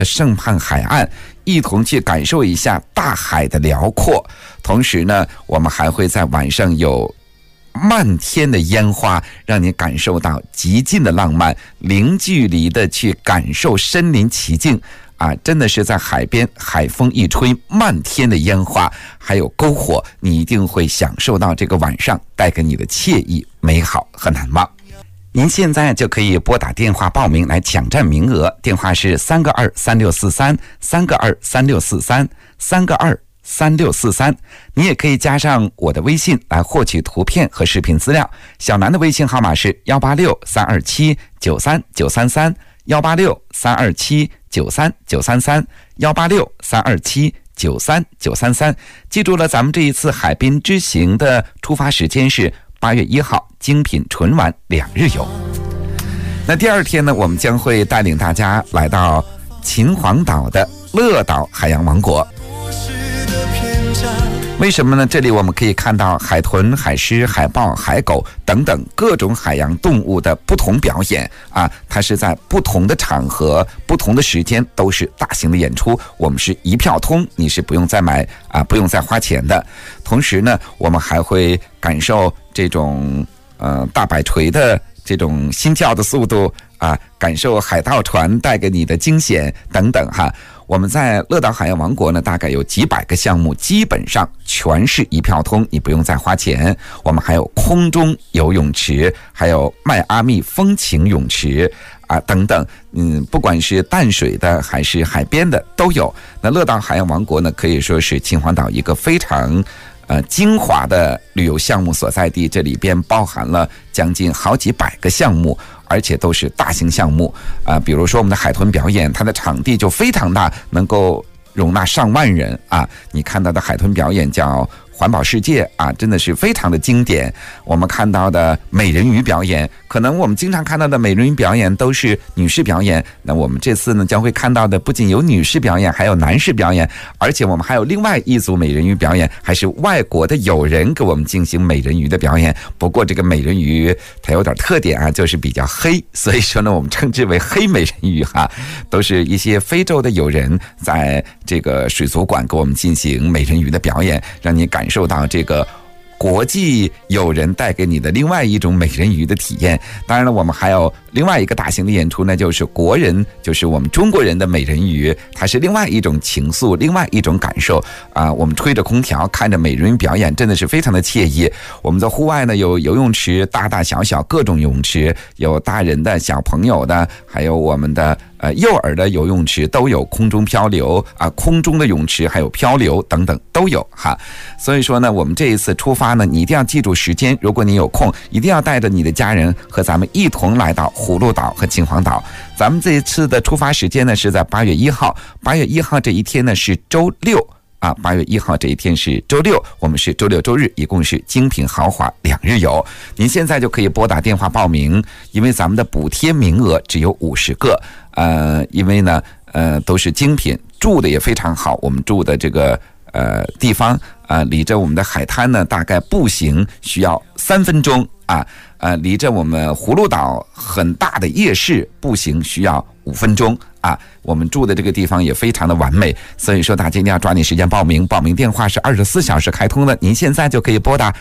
圣畔海岸，一同去感受一下大海的辽阔。同时呢，我们还会在晚上有漫天的烟花，让你感受到极尽的浪漫，零距离的去感受身临其境啊！真的是在海边，海风一吹，漫天的烟花，还有篝火，你一定会享受到这个晚上带给你的惬意、美好和难忘。您现在就可以拨打电话报名来抢占名额，电话是3个23643，3个23643，3个23643。你也可以加上我的微信来获取图片和视频资料。小南的微信号码是186-327-93933，186-327-93933，186-327-93933。记住了，咱们这一次海滨之行的出发时间是8月1号，精品纯玩2日游。那第二天呢，我们将会带领大家来到秦皇岛的乐岛海洋王国。为什么呢？这里我们可以看到海豚、海狮、海豹、海狗等等各种海洋动物的不同表演啊，它是在不同的场合、不同的时间都是大型的演出。我们是一票通，你是不用再买啊，不用再花钱的。同时呢，我们还会感受这种大摆锤的这种心跳的速度啊，感受海盗船带给你的惊险等等哈。我们在乐岛海洋王国呢，大概有几百个项目，基本上全是一票通，你不用再花钱。我们还有空中游泳池，还有迈阿密风情泳池啊等等，不管是淡水的还是海边的都有。那乐岛海洋王国呢，可以说是秦皇岛一个非常精华的旅游项目所在地，这里边包含了将近好几百个项目，而且都是大型项目比如说我们的海豚表演，它的场地就非常大，能够容纳上万人啊！你看到的海豚表演叫环保世界啊，真的是非常的经典。我们看到的美人鱼表演，可能我们经常看到的美人鱼表演都是女士表演，那我们这次呢将会看到的不仅有女士表演，还有男士表演，而且我们还有另外一组美人鱼表演，还是外国的友人给我们进行美人鱼的表演。不过这个美人鱼它有点特点啊，就是比较黑，所以说呢我们称之为黑美人鱼哈，都是一些非洲的友人在这个水族馆给我们进行美人鱼的表演，让你感受到这个国际友人带给你的另外一种美人鱼的体验。当然了，我们还有另外一个大型的演出呢，就是国人，就是我们中国人的美人鱼，它是另外一种情愫，另外一种感受啊。我们吹着空调看着美人鱼表演，真的是非常的惬意。我们在户外呢有游泳池，大大小小各种泳池，有大人的、小朋友的，还有我们的幼儿的游泳池都有，空中漂流啊，空中的泳池还有漂流等等都有哈。所以说呢，我们这一次出发呢，你一定要记住时间，如果你有空，一定要带着你的家人和咱们一同来到葫芦岛和秦皇岛。咱们这一次的出发时间呢是在8月1号，8月1号这一天呢是周六啊，8月1号这一天是周六，我们是周六周日，一共是精品豪华2日游。您现在就可以拨打电话报名，因为咱们的补贴名额只有50个，因为呢都是精品，住的也非常好，我们住的这个地方离着我们的海滩呢大概步行需要3分钟啊，离着我们葫芦岛很大的夜市步行需要5分钟啊。我们住的这个地方也非常的完美，所以说大家一定要抓紧时间报名，报名电话是24小时开通的，您现在就可以拨打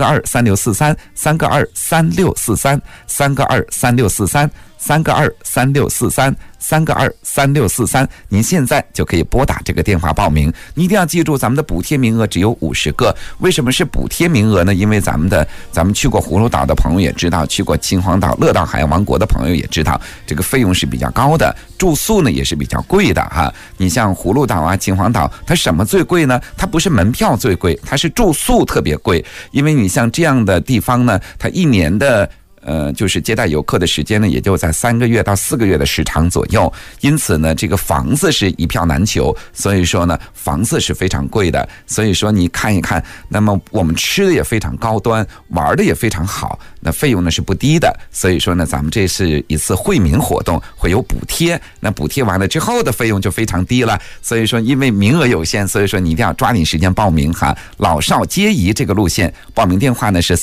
3个23643，3个23643，3个23643，3个23643，您现在就可以拨打这个电话报名。你一定要记住，咱们的补贴名额只有50个。为什么是补贴名额呢？因为咱们去过葫芦岛的朋友也知道，去过秦皇岛、乐岛海洋王国的朋友也知道，这个费用是比较高的，住宿呢也是比较贵的哈。你像葫芦岛啊、秦皇岛，它什么最贵呢？它不是门票最贵，它是住宿特别贵。因为你像这样的地方呢，它一年的就是接待游客的时间呢，也就在3个月到4个月的时长左右，因此呢，这个房子是一票难求，所以说呢，房子是非常贵的。所以说你看一看，那么我们吃的也非常高端，玩的也非常好， 那费用呢是不低的，所以说呢，咱们这是一次惠民活动，会有补贴。那补贴完了之后的费用就非常低了，所以说因为名额有限，所以说你一定要抓紧时间报名哈。老少皆宜这个路线，报名电话呢是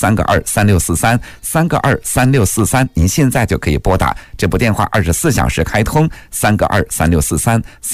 3个23643，3个23643，您现在就可以拨打这部电话，24小时开通，3个23643。